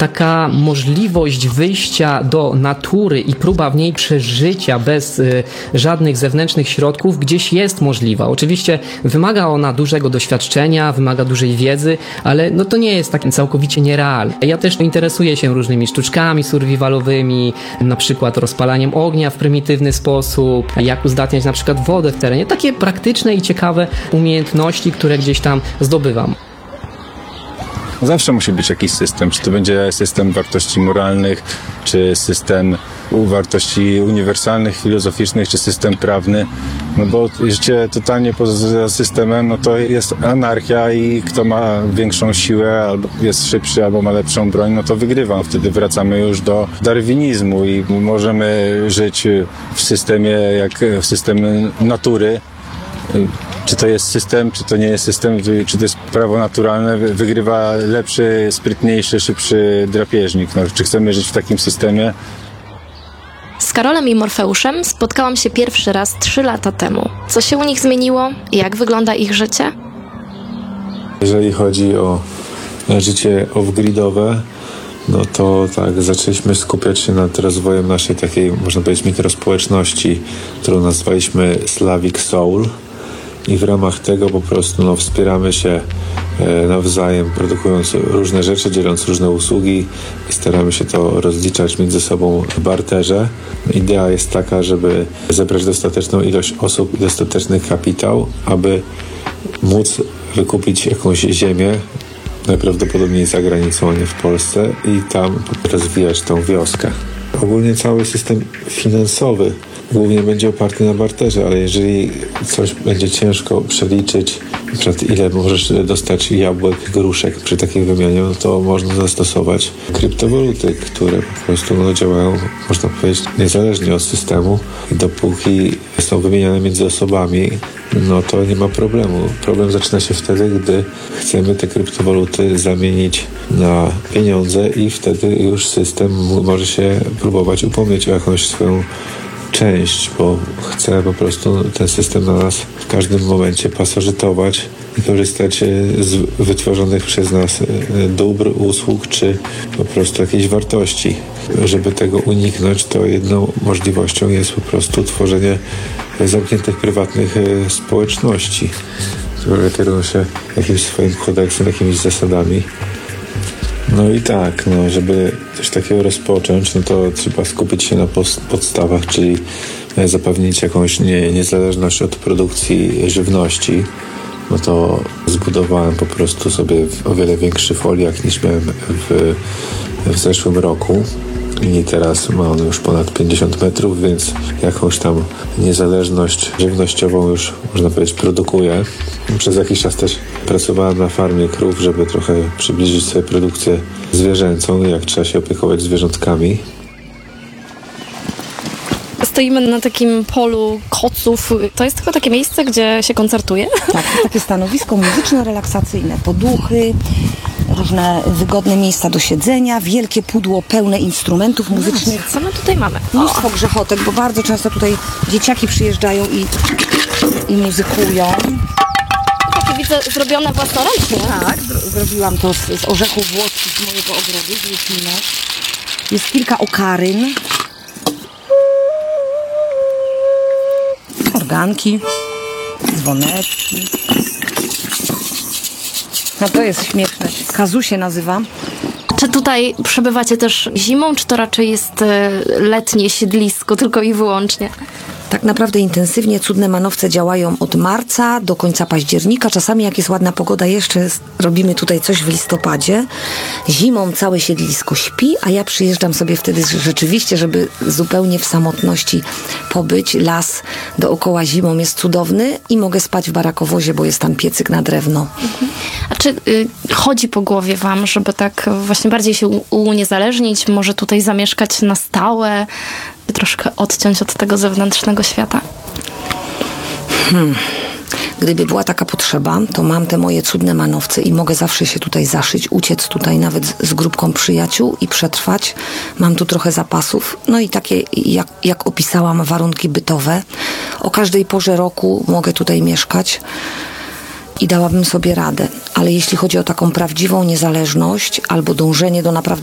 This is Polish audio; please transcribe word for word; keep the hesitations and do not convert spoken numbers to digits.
taka możliwość wyjścia do natury i próba w niej przeżycia bez y, żadnych zewnętrznych środków gdzieś jest możliwa. Oczywiście wymaga ona dużego doświadczenia, wymaga dużej wiedzy, ale no to nie jest tak całkowicie nierealne. Ja też interesuję się różnymi sztuczkami survivalowymi, na przykład rozpalaniem ognia w prymitywny sposób, jak uzdatniać na przykład wodę w terenie. Takie praktyczne i ciekawe umiejętności, które gdzieś tam zdobywam. Zawsze musi być jakiś system, czy to będzie system wartości moralnych, czy system wartości uniwersalnych, filozoficznych, czy system prawny, no bo życie totalnie poza systemem, no to jest anarchia i kto ma większą siłę, albo jest szybszy, albo ma lepszą broń, no to wygrywa. Wtedy wracamy już do darwinizmu i możemy żyć w systemie, jak w systemie natury. Czy to jest system, czy to nie jest system, czy to jest prawo naturalne, wygrywa lepszy, sprytniejszy, szybszy drapieżnik. No, czy chcemy żyć w takim systemie? Z Karolem i Morfeuszem spotkałam się pierwszy raz trzy lata temu. Co się u nich zmieniło? Jak wygląda ich życie? Jeżeli chodzi o życie off-gridowe, no to tak, zaczęliśmy skupiać się nad rozwojem naszej takiej, można powiedzieć, mikrospołeczności, którą nazwaliśmy Slavic Soul. I w ramach tego po prostu no, wspieramy się e, nawzajem, produkując różne rzeczy, dzieląc różne usługi i staramy się to rozliczać między sobą w barterze. Idea jest taka, żeby zebrać dostateczną ilość osób i dostateczny kapitał, aby móc wykupić jakąś ziemię, najprawdopodobniej za granicą, a nie w Polsce, i tam rozwijać tą wioskę. Ogólnie cały system finansowy głównie będzie oparty na barterze, ale jeżeli coś będzie ciężko przeliczyć, na przykład ile możesz dostać jabłek, gruszek przy takiej wymianie, no to można zastosować kryptowaluty, które po prostu no, działają, można powiedzieć, niezależnie od systemu. I dopóki są wymieniane między osobami, no to nie ma problemu. Problem zaczyna się wtedy, gdy chcemy te kryptowaluty zamienić na pieniądze i wtedy już system może się próbować upomnieć o jakąś swoją część, bo chce po prostu ten system na nas w każdym momencie pasożytować i korzystać z wytworzonych przez nas dóbr, usług czy po prostu jakiejś wartości. Żeby tego uniknąć, to jedną możliwością jest po prostu tworzenie zamkniętych, prywatnych społeczności, które kierują się jakimś swoim kodeksem, jakimiś zasadami. No i tak, no, żeby coś takiego rozpocząć, no to trzeba skupić się na podstawach, czyli zapewnić jakąś nie, niezależność od produkcji żywności. No to zbudowałem po prostu sobie o wiele większy foliak niż miałem w, w zeszłym roku. I teraz ma on już ponad pięćdziesiąt metrów, więc jakąś tam niezależność żywnościową już, można powiedzieć, produkuję. Przez jakiś czas też pracowałem na farmie krów, żeby trochę przybliżyć sobie produkcję zwierzęcą, jak trzeba się opiekować zwierzątkami. Stoimy na takim polu koców. To jest tylko takie miejsce, gdzie się koncertuje? Tak, to takie stanowisko muzyczno-relaksacyjne, poduchy, różne wygodne miejsca do siedzenia, wielkie pudło pełne instrumentów muzycznych. Co my tutaj mamy? Mnóstwo grzechotek, bo bardzo często tutaj dzieciaki przyjeżdżają i, i muzykują. Takie widzę zrobione własnoręcznie. Tak, zro- zrobiłam to z, z orzechów włoskich z mojego ogrodu, z Lusminek. Jest kilka okaryn. Organki, dzwoneczki. No to jest śmieszne. Kazu się nazywa. Czy tutaj przebywacie też zimą, czy to raczej jest letnie siedlisko, tylko i wyłącznie? Tak naprawdę intensywnie Cudne Manowce działają od marca do końca października. Czasami jak jest ładna pogoda, jeszcze robimy tutaj coś w listopadzie. Zimą całe siedlisko śpi, a ja przyjeżdżam sobie wtedy rzeczywiście, żeby zupełnie w samotności pobyć. Las dookoła zimą jest cudowny i mogę spać w barakowozie, bo jest tam piecyk na drewno. Mhm. A czy y, chodzi po głowie wam, żeby tak właśnie bardziej się uniezależnić, może tutaj zamieszkać na stałe, troszkę odciąć od tego zewnętrznego świata? Hmm. Gdyby była taka potrzeba, to mam te moje Cudne Manowce i mogę zawsze się tutaj zaszyć, uciec tutaj nawet z, z grupką przyjaciół i przetrwać. Mam tu trochę zapasów. No i takie, jak, jak opisałam, warunki bytowe. O każdej porze roku mogę tutaj mieszkać i dałabym sobie radę. Ale jeśli chodzi o taką prawdziwą niezależność albo dążenie do naprawdę